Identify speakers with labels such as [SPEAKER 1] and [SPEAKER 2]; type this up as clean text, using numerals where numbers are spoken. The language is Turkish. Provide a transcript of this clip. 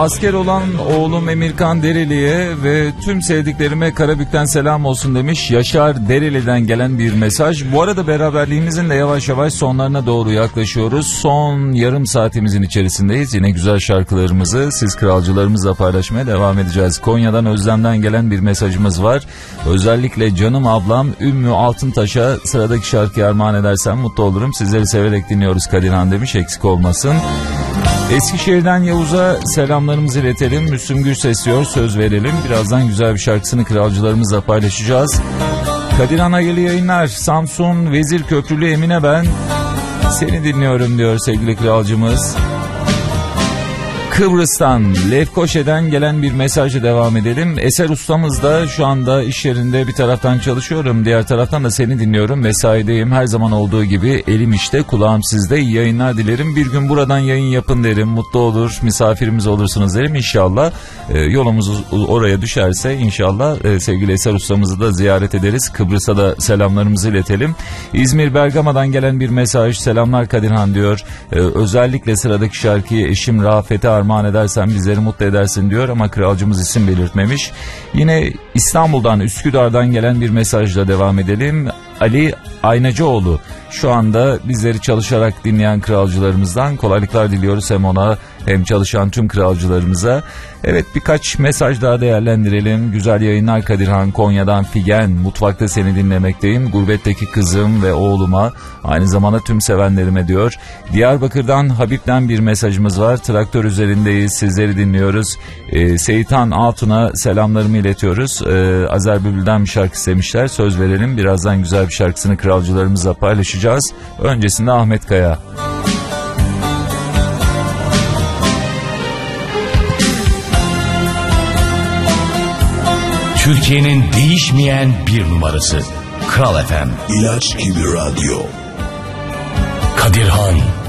[SPEAKER 1] Asker olan oğlum Emirkan Dereli'ye ve tüm sevdiklerime Karabük'ten selam olsun demiş. Yaşar Dereli'den gelen bir mesaj. Bu arada beraberliğimizin de yavaş yavaş sonlarına doğru yaklaşıyoruz. Son yarım saatimizin içerisindeyiz. Yine güzel şarkılarımızı siz kralcılarımızla paylaşmaya devam edeceğiz. Konya'dan Özlem'den gelen bir mesajımız var. Özellikle canım ablam Ümmü Altıntaş'a sıradaki şarkıyı armağan edersem mutlu olurum. Sizleri severek dinliyoruz Kadirhan demiş, eksik olmasın. Eskişehir'den Yavuz'a selamlarımızı iletelim. Müslüm Gürses diyor, söz verelim. Birazdan güzel bir şarkısını kralcılarımızla paylaşacağız. Kadirhan hayırlı yayınlar. Samsun Vezir Köprülü Emine ben. Seni dinliyorum diyor sevgili kralcımız. Kıbrıs'tan Lefkoşe'den gelen bir mesajla devam edelim. Eser ustamız da şu anda iş yerinde, bir taraftan çalışıyorum, diğer taraftan da seni dinliyorum. Mesaideyim, her zaman olduğu gibi elim işte kulağım sizde. İyi yayınlar dilerim. Bir gün buradan yayın yapın derim, mutlu olur, misafirimiz olursunuz derim inşallah. Yolumuz oraya düşerse inşallah sevgili Eser ustamızı da ziyaret ederiz. Kıbrıs'a da selamlarımızı iletelim. İzmir Bergama'dan gelen bir mesaj. Selamlar Kadirhan diyor. Özellikle sıradaki şarkıyı eşim Rafet'e armağan edersen bizleri mutlu edersin diyor ama kralcımız isim belirtmemiş. Yine İstanbul'dan, Üsküdar'dan gelen bir mesajla devam edelim. Ali Aynacıoğlu şu anda bizleri çalışarak dinleyen kralcılarımızdan kolaylıklar diliyoruz hem ona hem çalışan tüm kralcılarımıza. Evet, birkaç mesaj daha değerlendirelim. Güzel yayınlar Kadirhan. Konya'dan Figen, mutfakta seni dinlemekteyim. Gurbetteki kızım ve oğluma, aynı zamanda tüm sevenlerime diyor. Diyarbakır'dan Habib'den bir mesajımız var. Traktör üzerindeyiz, sizleri dinliyoruz. Seyitan Altun'a selamlarımı iletiyoruz. Azer Bülbül'den bir şarkı istemişler. Söz verelim, birazdan güzel bir şarkısını kralcılarımızla paylaşacağız. Öncesinde Ahmet Kaya.
[SPEAKER 2] Türkiye'nin değişmeyen bir numarası Kral FM.
[SPEAKER 3] İlaç gibi radyo.
[SPEAKER 2] Kadirhan.